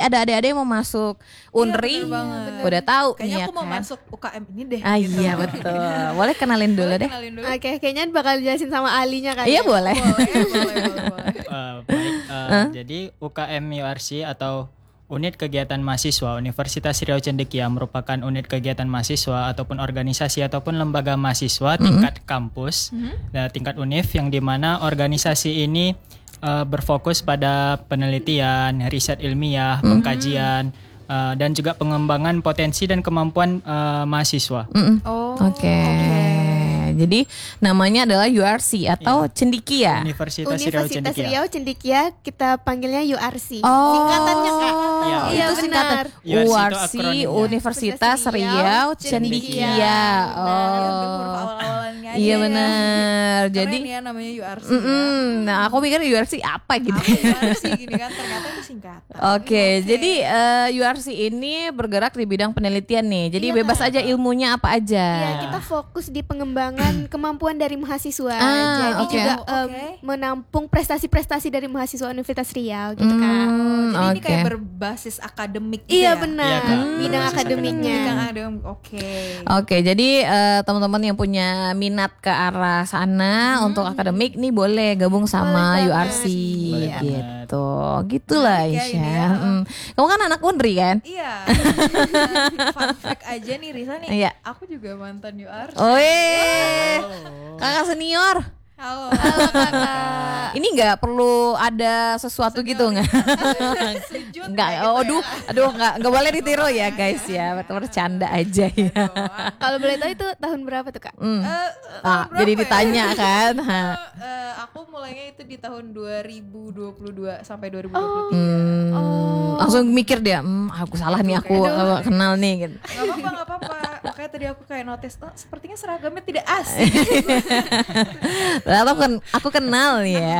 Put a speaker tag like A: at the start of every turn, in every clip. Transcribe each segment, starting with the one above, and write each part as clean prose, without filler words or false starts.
A: ada adik-adik yang mau masuk Unri, udah tahu
B: kayaknya
A: nih ya
B: aku mau
A: kan.
B: masuk UKM ini deh.
A: Iya betul. Boleh kenalin dulu deh.
C: Oke, kayaknya bakal jelasin sama ahlinya kan.
A: Iya boleh.
D: Baik, jadi UKM URC atau Unit Kegiatan Mahasiswa Universitas Riau Cendekia merupakan unit kegiatan mahasiswa ataupun organisasi ataupun lembaga mahasiswa tingkat kampus, tingkat univ yang dimana organisasi ini berfokus pada penelitian, riset ilmiah, pengkajian, dan juga pengembangan potensi dan kemampuan mahasiswa.
A: Oke. Jadi namanya adalah URC atau Cendekia.
D: Universitas Riau
C: Universitas
D: Cendekia.
C: Riau Cendekia, kita panggilnya URC.
A: Oh,
C: Singkatannya Kak.
D: Iya,
C: Iya
A: itu singkatan
C: benar.
D: URC itu
A: URC
D: akronimnya.
A: Universitas Riau Cendekia.
B: Awal-awalannya
A: Iya benar. Jadi
B: ya namanya URC.
A: nah aku mikir URC apa gitu.
B: URC gini kan, ternyata itu singkatan.
A: Oke, jadi URC ini bergerak di bidang penelitian nih. Jadi
C: Iya,
A: bebas aja ilmunya apa aja.
C: Iya, kita fokus di pengembangan kemampuan dari mahasiswa. Jadi
A: oke.
C: juga
B: Oke.
C: menampung prestasi-prestasi dari mahasiswa Universitas Riau gitu kan.
B: Jadi ini
A: oke.
B: kayak berbasis akademik gitu
C: Iya
B: ya?
C: benar.
D: Iya, Kak.
C: Bidang
D: Berbasis
C: akademiknya.
B: Bidang akademik, oke.
A: Oke, jadi teman-teman yang punya minat ke arah sana untuk akademik nih boleh gabung sama
C: Boleh banget.
A: URC
D: Boleh banget.
A: gitu. Gitulah
B: Menarik ya
A: Isya.
B: ini ya.
A: Kamu kan anak Unri kan?
B: Iya. Fun fact aja nih Risa nih.
A: Iya.
B: Aku juga mantan URC.
A: Oi, kakak senior.
B: Halo.
A: Ini nggak perlu ada sesuatu gitu nggak?
B: Sejut
A: Nggak.
B: kayak gitu
A: Aduh nggak boleh ditiru ya guys ya. Bercanda aja ya.
C: Kalau boleh tahu itu tahun berapa tuh Kak?
B: Tahun
A: Jadi
B: berapa
A: ditanya
B: ya?
A: kan.
B: Aku mulainya itu di tahun 2022 sampai 2023.
A: Langsung mikir dia, aku salah nih aku kenal nih gitu.
B: Gak apa-apa. Makanya tadi aku kayak notice, sepertinya seragamnya tidak asing.
A: Ternyata aku kenal nih ya.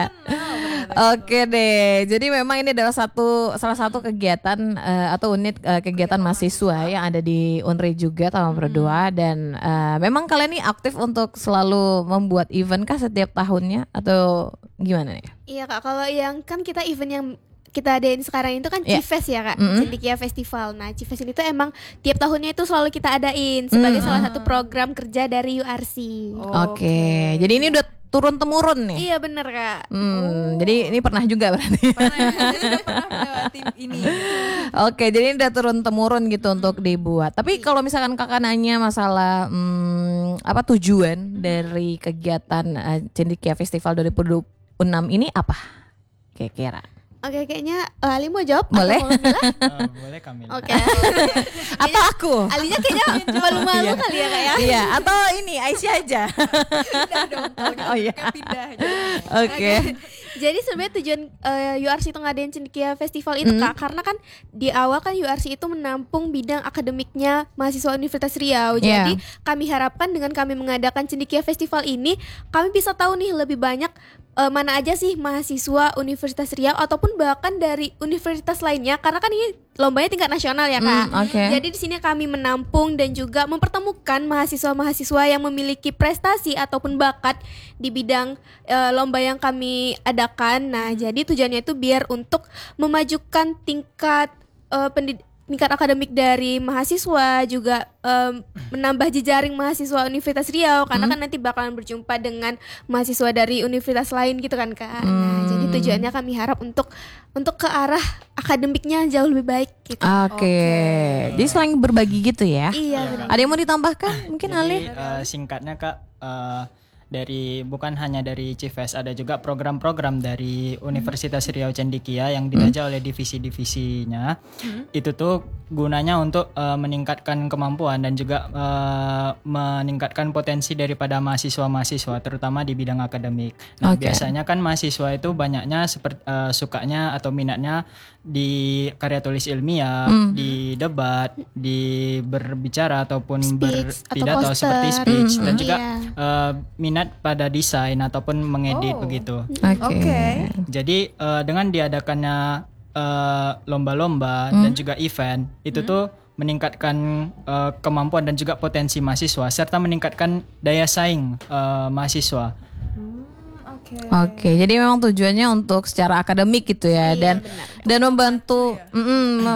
A: Oke deh. Jadi memang ini adalah salah satu kegiatan atau unit kegiatan mahasiswa yang ada di Unri juga tahun berdua dan memang kalian ini aktif untuk selalu membuat event kah setiap tahunnya atau gimana nih?
C: Iya Kak, kalau yang kan kita event yang kita adain sekarang itu kan
A: Iya.
C: Cifes ya Kak, Cendekia Festival. Nah Cifes ini tuh emang tiap tahunnya itu selalu kita adain sebagai salah satu program kerja dari URC.
A: Oke. Jadi ini udah turun temurun nih.
C: Iya bener Kak.
A: Jadi ini pernah juga berarti.
B: Sudah pernah melewati ini.
A: Oke, jadi ini udah turun temurun gitu untuk dibuat. Tapi kalau misalkan kakak nanya masalah apa tujuan dari kegiatan Cendekia Festival 2026 ini apa? Kira-kira?
C: Oke, kayaknya Ali mau jawab?
A: Boleh.
C: Atau mau Mila?
D: Boleh Kamil.
C: Oke.
A: Atau aku?
C: Alinya kayaknya malu-malu kali ya Kak ya.
A: Iya, atau ini Aisyah aja.
B: Pindah dong. Kalau gitu
A: Oh, iya.
B: kayak pindah aja.
A: Oke.
C: Jadi sebenarnya tujuan URC itu ngadain Cendekia Festival itu Kak, karena kan di awal kan URC itu menampung bidang akademiknya mahasiswa Universitas Riau.
A: Yeah.
C: Jadi kami harapkan dengan kami mengadakan Cendekia Festival ini, kami bisa tahu nih lebih banyak mana aja sih mahasiswa Universitas Riau ataupun bahkan dari universitas lainnya, karena kan ini lombanya tingkat nasional ya Kak.
A: Oke.
C: Jadi di sini kami menampung dan juga mempertemukan mahasiswa-mahasiswa yang memiliki prestasi ataupun bakat di bidang lomba yang kami adakan. Nah, jadi tujuannya itu biar untuk memajukan tingkat tingkat akademik dari mahasiswa, juga menambah jejaring mahasiswa Universitas Riau, karena kan nanti bakalan berjumpa dengan mahasiswa dari universitas lain gitu kan Kak. Nah, jadi tujuannya kami harap untuk ke arah akademiknya jauh lebih baik gitu.
A: Oke. Jadi selain berbagi gitu ya.
C: Iya benar.
A: Ada yang mau ditambahkan? Mungkin Ali?
D: Singkatnya Kak, dari bukan hanya dari Cifes, ada juga program-program dari Universitas Riau Cendekia yang dijajah oleh divisi-divisinya. Itu tuh gunanya untuk meningkatkan kemampuan dan juga meningkatkan potensi daripada mahasiswa-mahasiswa terutama di bidang akademik. Nah,
A: Oke.
D: biasanya kan mahasiswa itu banyaknya sukanya atau minatnya di karya tulis ilmiah, di debat, di berbicara ataupun
C: Speech atau
D: berpidato
C: poster.
D: seperti speech dan juga
C: Iya.
D: minat pada desain ataupun mengedit begitu.
A: Oke.
D: Jadi dengan diadakannya lomba-lomba dan juga event itu tuh meningkatkan kemampuan dan juga potensi mahasiswa serta meningkatkan daya saing mahasiswa.
A: Oke, jadi memang tujuannya untuk secara akademik gitu ya, dan membantu